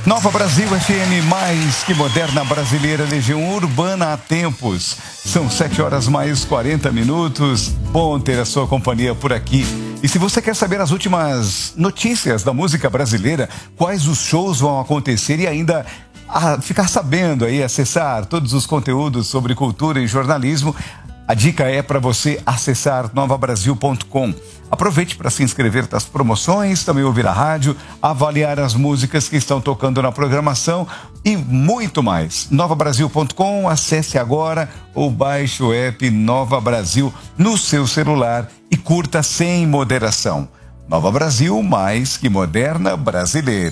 Nova Brasil FM, mais que moderna brasileira, Legião Urbana há tempos. São 7h mais 40. Bom ter a sua companhia por aqui. E se você quer saber as últimas notícias da música brasileira, quais os shows vão acontecer e ainda ficar sabendo aí, acessar todos os conteúdos sobre cultura e jornalismo, a dica é para você acessar novabrasil.com. Aproveite para se inscrever nas promoções, também ouvir a rádio, avaliar as músicas que estão tocando na programação e muito mais. novabrasil.com, acesse agora ou baixe o app Nova Brasil no seu celular e curta sem moderação. Nova Brasil, mais que moderna brasileira.